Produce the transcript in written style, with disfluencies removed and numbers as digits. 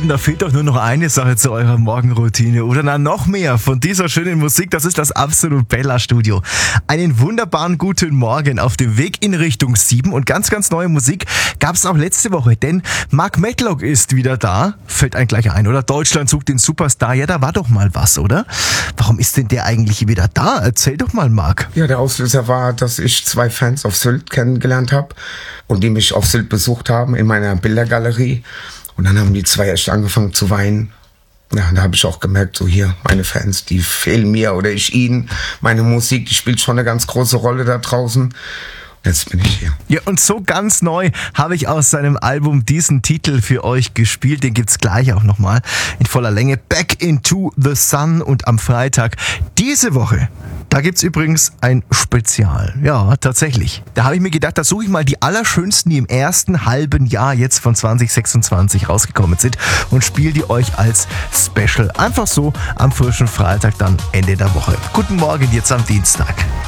Lieben, da fehlt doch nur noch eine Sache zu eurer Morgenroutine oder noch mehr von dieser schönen Musik. Das ist das Absolut Bella Studio. Einen wunderbaren guten Morgen auf dem Weg in Richtung 7 und ganz neue Musik gab es auch letzte Woche, denn Mark Medlock ist wieder da. Fällt einem gleich ein, oder? Deutschland sucht den Superstar. Ja, da war doch mal was, oder? Warum ist denn der eigentlich wieder da? Erzähl doch mal, Mark. Ja, der Auslöser war, dass ich 2 Fans auf Sylt kennengelernt habe und die mich auf Sylt besucht haben in meiner Bildergalerie. Und dann haben die 2 echt angefangen zu weinen. Ja, da habe ich auch gemerkt, so hier, meine Fans, die fehlen mir oder ich ihnen. Meine Musik, die spielt schon eine ganz große Rolle da draußen. Jetzt bin ich hier. Ja, und so ganz neu habe ich aus seinem Album diesen Titel für euch gespielt. Den gibt's gleich auch nochmal in voller Länge. Back into the Sun. Und am Freitag diese Woche, da gibt's übrigens ein Spezial. Ja, tatsächlich. Da habe ich mir gedacht, da suche ich mal die allerschönsten, die im ersten halben Jahr jetzt von 2026 rausgekommen sind und spiele die euch als Special. Einfach so am frischen Freitag dann Ende der Woche. Guten Morgen jetzt am Dienstag.